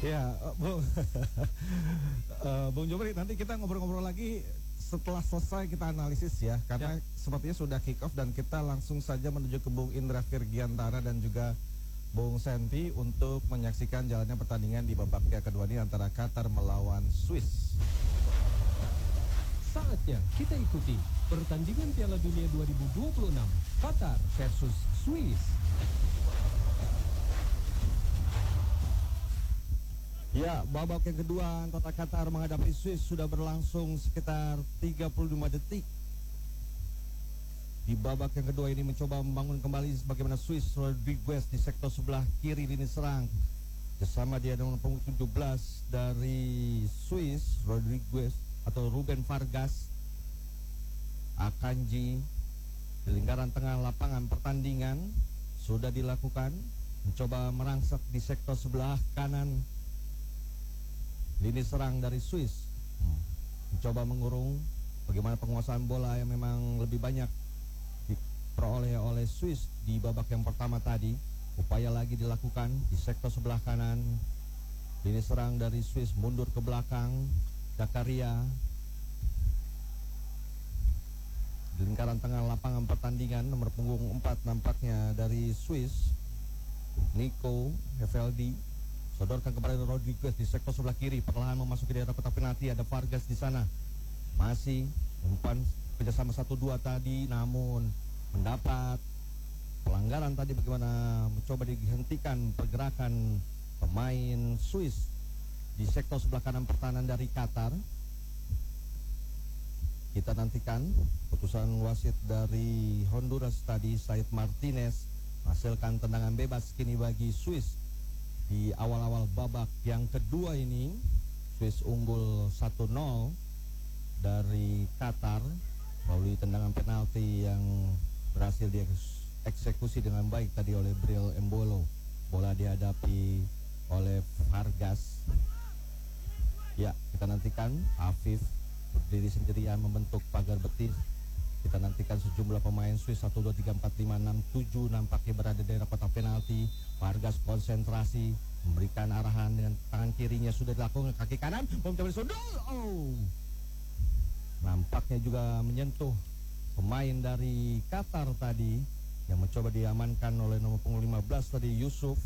Ya, Bung, Bung Jopri, nanti kita ngobrol-ngobrol lagi setelah selesai kita analisis ya, karena sepertinya sudah kick off dan kita langsung saja menuju ke Bung Indra Virgiantara dan juga Bung Senti untuk menyaksikan jalannya pertandingan di babak kedua ini antara Qatar melawan Swiss. Saatnya kita ikuti pertandingan Piala Dunia 2026 Qatar versus Swiss. Ya, babak yang kedua antara Qatar menghadapi Swiss sudah berlangsung sekitar 35 detik. Di babak yang kedua ini mencoba membangun kembali bagaimana Swiss. Rodriguez di sektor sebelah kiri lini serang. Bersama dia dengan punggung 17 dari Swiss, Rodriguez atau Ruben Vargas. Akanji di lingkaran tengah lapangan pertandingan sudah dilakukan. Mencoba merangsek di sektor sebelah kanan lini serang dari Swiss, mencoba mengurung bagaimana penguasaan bola yang memang lebih banyak diperoleh oleh Swiss di babak yang pertama tadi. Upaya lagi dilakukan di sektor sebelah kanan lini serang dari Swiss, mundur ke belakang. Zakaria di lingkaran tengah lapangan pertandingan, nomor punggung 4 nampaknya dari Swiss, Nico Eveldi. Sodorkan kepada Rodriguez di sektor sebelah kiri, perlahan memasuki daerah kotak penalti. Ada Vargas di sana, masih umpan kerjasama 1-2 tadi, namun mendapat pelanggaran tadi. Bagaimana mencoba dihentikan pergerakan pemain Swiss di sektor sebelah kanan pertahanan dari Qatar. Kita nantikan putusan wasit dari Honduras tadi, Said Martinez, menghasilkan tendangan bebas kini bagi Swiss. Di awal-awal babak yang kedua ini, Swiss unggul 1-0 dari Qatar melalui tendangan penalti yang berhasil dieksekusi dengan baik tadi oleh Bril Embolo. Bola dihadapi oleh Vargas. Ya, kita nantikan Afif berdiri sendirian membentuk pagar betis. Kita nantikan sejumlah pemain Swiss 1, 2, 3, 4, 5, 6, 7 nampaknya berada di daerah kotak penalti. Vargas konsentrasi, memberikan arahan dengan tangan kirinya sudah dilakukan, kaki kanan mencoba disundul. Nampaknya juga menyentuh pemain dari Qatar tadi yang mencoba diamankan oleh nomor punggung 15 tadi, Yusuf,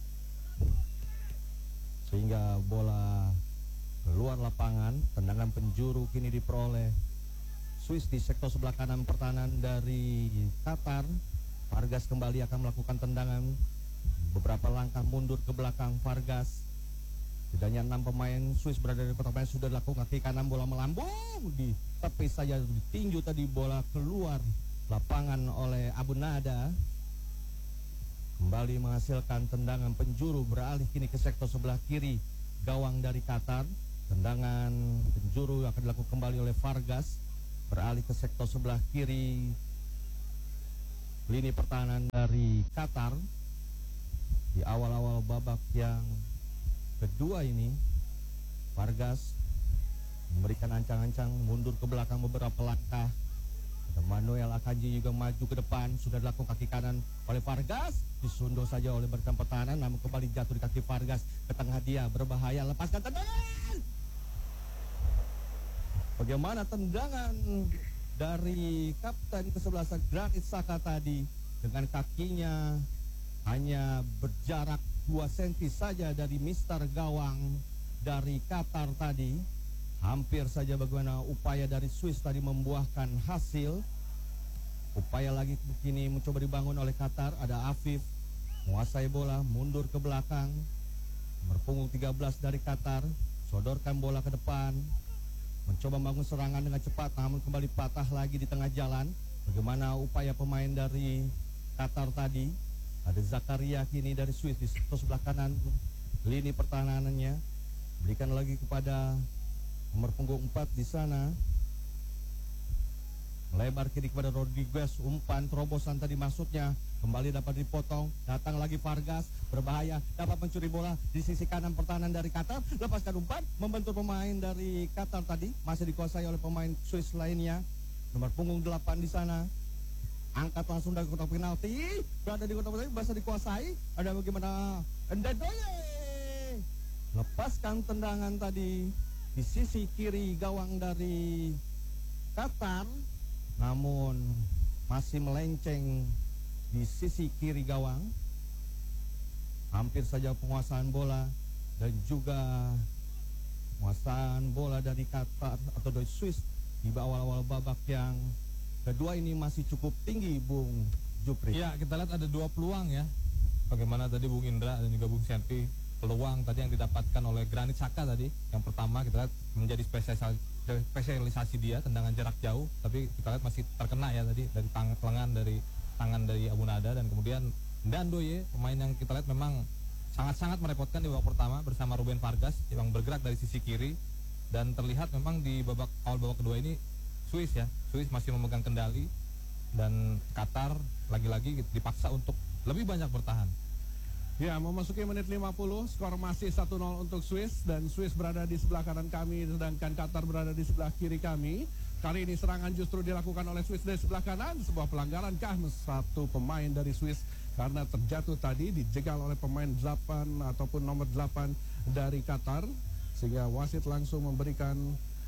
sehingga bola keluar lapangan. Tendangan penjuru kini diperoleh Swiss di sektor sebelah kanan pertahanan dari Qatar. Vargas kembali akan melakukan tendangan, beberapa langkah mundur ke belakang Vargas. Setidaknya 6 pemain Swiss berada di kotak penalti sudah dilakukan, kaki kanan bola melambung di tepi saja, ditinju tadi, bola keluar lapangan oleh Abu Nada. Kembali menghasilkan tendangan penjuru, beralih kini ke sektor sebelah kiri gawang dari Qatar. Tendangan penjuru akan dilakukan kembali oleh Vargas, beralih ke sektor sebelah kiri lini pertahanan dari Qatar. Di awal-awal babak yang kedua ini, Vargas memberikan ancang-ancang mundur ke belakang beberapa langkah. Manuel Akanji juga maju ke depan, sudah dilakukan kaki kanan oleh Vargas, disundul saja oleh barisan pertahanan, namun kembali jatuh di kaki Vargas ke tengah dia, berbahaya, lepaskan tendangan. Bagaimana tendangan dari kapten kesebelasan Granit Xhaka tadi, dengan kakinya hanya berjarak 2 cm saja dari mister gawang dari Qatar tadi. Hampir saja bagaimana upaya dari Swiss tadi membuahkan hasil. Upaya lagi kini mencoba dibangun oleh Qatar. Ada Afif menguasai bola, mundur ke belakang, berpunggung 13 dari Qatar, sodorkan bola ke depan, mencoba membangun serangan dengan cepat, namun kembali patah lagi di tengah jalan. Bagaimana upaya pemain dari Qatar tadi. Ada Zakaria kini dari Swiss di sebelah kanan lini pertahanannya, berikan lagi kepada nomor punggung 4 di sana, lebar kiri kepada Rodriguez. Umpan terobosan tadi maksudnya, kembali dapat dipotong. Datang lagi Vargas, berbahaya, dapat mencuri bola di sisi kanan pertahanan dari Qatar. Lepaskan umpan, membentur pemain dari Qatar tadi, masih dikuasai oleh pemain Swiss lainnya. Nomor punggung 8 di sana, angkat langsung dari kotak penalti, berada di kotak penalti, bisa dikuasai. Ada bagaimana Ndoye, lepaskan tendangan tadi di sisi kiri gawang dari Qatar, namun masih melenceng di sisi kiri gawang. Hampir saja penguasaan bola dan juga penguasaan bola dari Qatar atau dari Swiss di awal-awal babak yang kedua ini masih cukup tinggi, Bung Jupri. Ya, kita lihat ada dua peluang ya. Bagaimana tadi Bung Indra dan juga Bung Senti, peluang tadi yang didapatkan oleh Granit Xhaka tadi. Yang pertama kita lihat menjadi spesialisasi dia tendangan jarak jauh, tapi kita lihat masih terkena ya tadi dari tangan dari Abu Nada. Dan kemudian Ndoye, pemain yang kita lihat memang sangat-sangat merepotkan di babak pertama bersama Ruben Vargas yang bergerak dari sisi kiri. Dan terlihat memang di awal babak kedua ini Swiss masih memegang kendali, dan Qatar lagi-lagi dipaksa untuk lebih banyak bertahan. Ya, memasuki menit 50, skor masih 1-0 untuk Swiss, dan Swiss berada di sebelah kanan kami sedangkan Qatar berada di sebelah kiri kami. Kali ini serangan justru dilakukan oleh Swiss dari sebelah kanan. Sebuah pelanggaran satu pemain dari Swiss karena terjatuh tadi, dijegal oleh pemain 8 ataupun nomor 8 dari Qatar, sehingga wasit langsung memberikan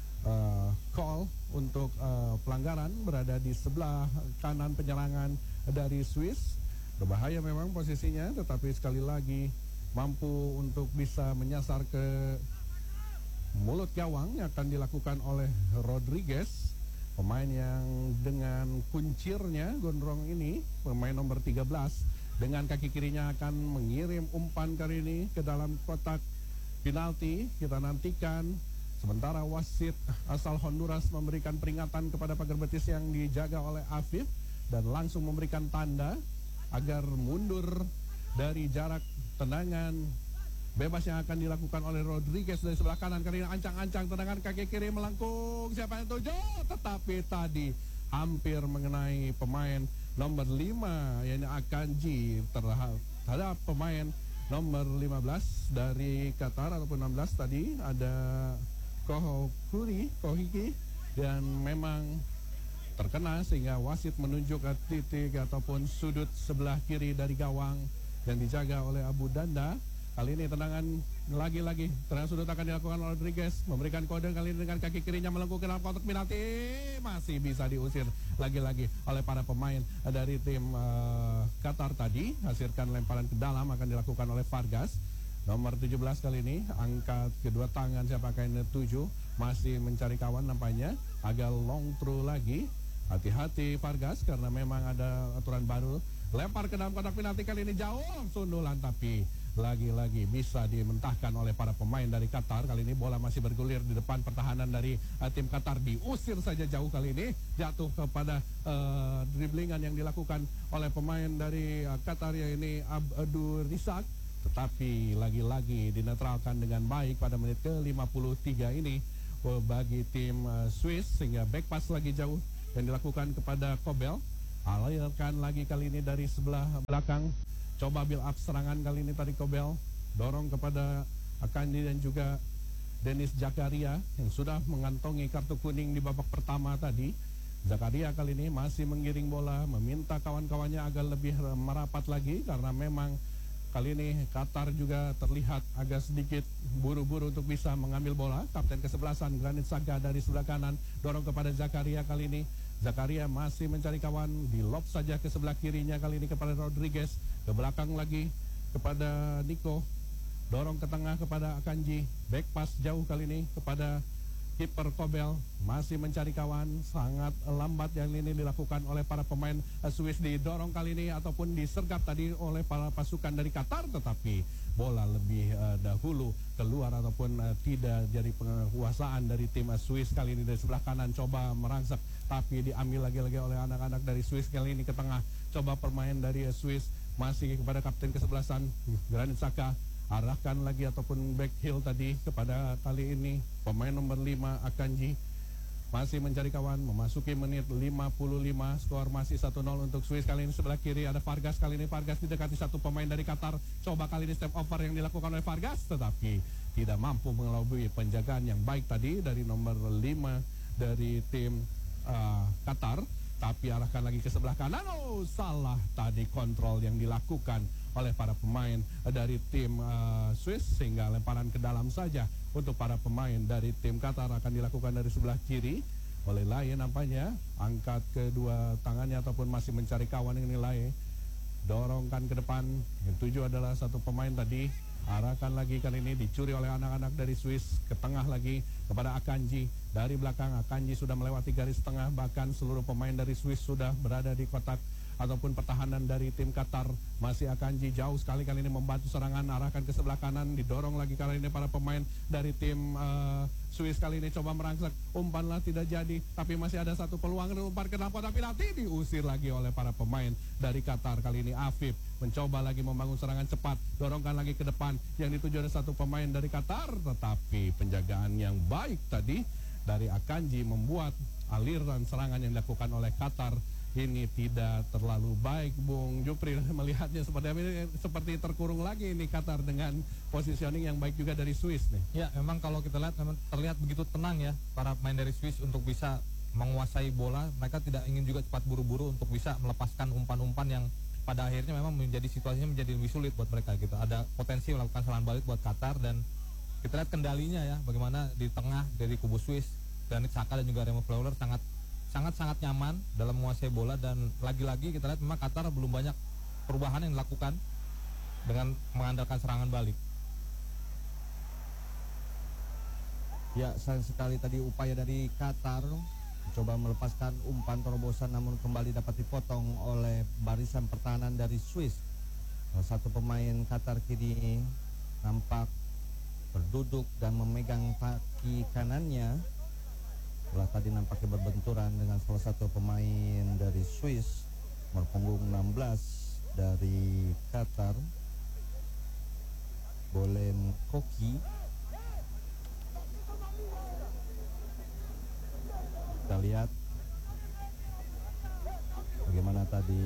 call untuk pelanggaran berada di sebelah kanan penyerangan dari Swiss. Berbahaya memang posisinya, tetapi sekali lagi mampu untuk bisa menyasar ke mulut gawang yang akan dilakukan oleh Rodriguez, pemain yang dengan kuncirnya gondrong ini, pemain nomor 13, dengan kaki kirinya akan mengirim umpan kali ini ke dalam kotak penalti. Kita nantikan sementara wasit asal Honduras memberikan peringatan kepada pagar betis yang dijaga oleh Afif dan langsung memberikan tanda agar mundur dari jarak tendangan bebas yang akan dilakukan oleh Rodriguez dari sebelah kanan. Kali ini ancang-ancang tendangan kaki kiri melengkung, siapa yang tuju, tetapi tadi hampir mengenai pemain nomor 5 yaitu Akanji terhadap pemain nomor 15 dari Qatar ataupun 16 tadi ada Kohiki, dan memang terkena sehingga wasit menunjuk ke titik ataupun sudut sebelah kiri dari gawang yang dijaga oleh Abu Danda. Kali ini tendangan lagi-lagi tendangan sudut akan dilakukan oleh Rodriguez, memberikan kode kali ini dengan kaki kirinya melengkung ke dalam kotak penalti, masih bisa diusir lagi-lagi oleh para pemain dari tim Qatar tadi. Hasilkan lemparan ke dalam akan dilakukan oleh Vargas nomor 17 kali ini, angkat kedua tangan siapa kain 7, masih mencari kawan nampaknya, agak long through lagi. Hati-hati Vargas karena memang ada aturan baru. Lempar ke dalam kotak penalti kali ini jauh, sundulan, tapi lagi-lagi bisa dimentahkan oleh para pemain dari Qatar. Kali ini bola masih bergulir di depan pertahanan dari tim Qatar, diusir saja jauh kali ini, jatuh kepada driblingan yang dilakukan oleh pemain dari Qatar yaitu Abdul Rizak, tetapi lagi-lagi dinetralkan dengan baik pada menit ke-53 ini bagi tim Swiss, sehingga back pass lagi jauh yang dilakukan kepada Kobel. Alirkan lagi kali ini dari sebelah belakang, coba build up serangan kali ini tadi Kobel, dorong kepada Akandi dan juga Dennis Zakaria yang sudah mengantongi kartu kuning di babak pertama tadi. Zakaria kali ini masih menggiring bola, meminta kawan-kawannya agar lebih merapat lagi karena memang kali ini Qatar juga terlihat agak sedikit buru-buru untuk bisa mengambil bola. Kapten ke-11 Granit Xhaka dari sebelah kanan dorong kepada Zakaria kali ini. Zakaria masih mencari kawan, di lob saja ke sebelah kirinya kali ini kepada Rodriguez, ke belakang lagi kepada Nico, dorong ke tengah kepada Akanji, back pass jauh kali ini kepada kiper Kobel, masih mencari kawan, sangat lambat yang ini dilakukan oleh para pemain Swiss, didorong kali ini ataupun disergap tadi oleh para pasukan dari Qatar, tetapi bola lebih dahulu keluar ataupun tidak jadi penguasaan dari tim Swiss. Kali ini dari sebelah kanan coba merangsek, tapi diambil lagi-lagi oleh anak-anak dari Swiss. Kali ini ke tengah, coba permain dari Swiss masih kepada kapten ke-11 Granit Xhaka, arahkan lagi ataupun back heel tadi kepada kali ini pemain nomor 5 Akanji, masih mencari kawan. Memasuki menit 55, skor masih 1-0 untuk Swiss. Kali ini sebelah kiri ada Vargas, kali ini Vargas didekati satu pemain dari Qatar, coba kali ini step over yang dilakukan oleh Vargas, tetapi tidak mampu mengelabui penjagaan yang baik tadi dari nomor 5 dari tim Qatar. Tapi arahkan lagi ke sebelah kanan, salah tadi kontrol yang dilakukan oleh para pemain dari tim Swiss, sehingga lemparan ke dalam saja untuk para pemain dari tim Qatar akan dilakukan dari sebelah kiri oleh Laye. Nampaknya angkat kedua tangannya ataupun masih mencari kawan ini Laye, dorongkan ke depan. Yang tuju adalah satu pemain tadi, arahkan lagi, kali ini dicuri oleh anak-anak dari Swiss ke tengah lagi kepada Akanji. Dari belakang Akanji sudah melewati garis tengah, bahkan seluruh pemain dari Swiss sudah berada di kotak ataupun pertahanan dari tim Qatar. Masih Akanji jauh sekali kali ini membantu serangan, arahkan ke sebelah kanan, didorong lagi kali ini para pemain dari tim Swiss. Kali ini coba merangsek, umpanlah tidak jadi, tapi masih ada satu peluang, umpan ke dalam kotak penalti, diusir lagi oleh para pemain dari Qatar. Kali ini Afif mencoba lagi membangun serangan cepat, dorongkan lagi ke depan, yang dituju ada satu pemain dari Qatar, tetapi penjagaan yang baik tadi dari Akanji membuat aliran serangan yang dilakukan oleh Qatar ini tidak terlalu baik. Bung Jupri melihatnya seperti terkurung lagi ini Qatar dengan positioning yang baik juga dari Swiss nih. Ya, memang kalau kita lihat memang terlihat begitu tenang ya para pemain dari Swiss untuk bisa menguasai bola. Mereka tidak ingin juga cepat buru-buru untuk bisa melepaskan umpan-umpan yang pada akhirnya memang menjadi situasinya menjadi lebih sulit buat mereka gitu. Ada potensi melakukan serangan balik buat Qatar, dan kita lihat kendalinya ya, bagaimana di tengah dari kubu Swiss, Granit Xhaka dan juga Remo Freuler sangat nyaman dalam menguasai bola. Dan lagi-lagi kita lihat memang Qatar belum banyak perubahan yang dilakukan dengan mengandalkan serangan balik. Ya, sayang sekali tadi upaya dari Qatar coba melepaskan umpan terobosan, namun kembali dapat dipotong oleh barisan pertahanan dari Swiss. Satu pemain Qatar kini nampak berduduk dan memegang kaki kanannya setelah tadi nampaknya berbenturan dengan salah satu pemain dari Swiss, nomor punggung 16 dari Qatar, Bolem Koki. Kita lihat bagaimana tadi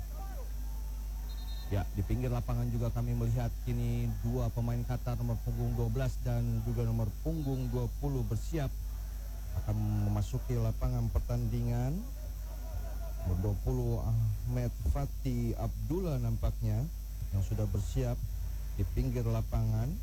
ya, di pinggir lapangan juga kami melihat kini dua pemain Qatar, nomor punggung 12 dan juga nomor punggung 20 bersiap akan memasuki lapangan pertandingan. Nomor 20 Ahmed Fatih Abdullah nampaknya yang sudah bersiap di pinggir lapangan,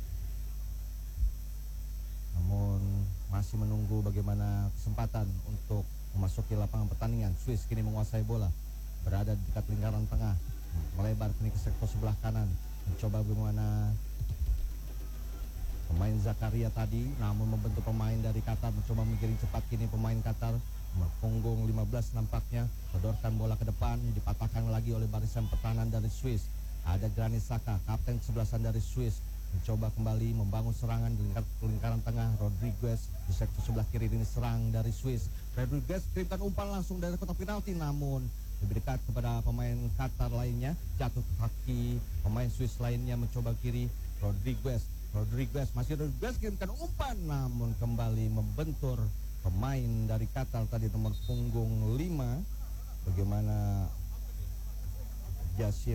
namun masih menunggu bagaimana kesempatan untuk memasuki lapangan pertandingan. Swiss kini menguasai bola, berada di dekat lingkaran tengah, melebar kini ke sektor sebelah kanan, mencoba bagaimana pemain Zakaria tadi, namun membentuk pemain dari Qatar, mencoba menggiring cepat kini pemain Qatar, nomor punggung 15 nampaknya menodorkan bola ke depan, dipatahkan lagi oleh barisan pertahanan dari Swiss. Ada Granit Xhaka, kapten kesebelasan dari Swiss, mencoba kembali membangun serangan di lingkaran tengah. Rodriguez di sektor sebelah kiri ini serang dari Swiss. Rodriguez kirimkan umpan langsung dari kotak penalti, namun lebih dekat kepada pemain Qatar lainnya, jatuh ke kaki pemain Swiss lainnya, mencoba kiri. Rodriguez kirimkan umpan, namun kembali membentur pemain dari Qatar tadi, nomor punggung 5. Bagaimana Jasir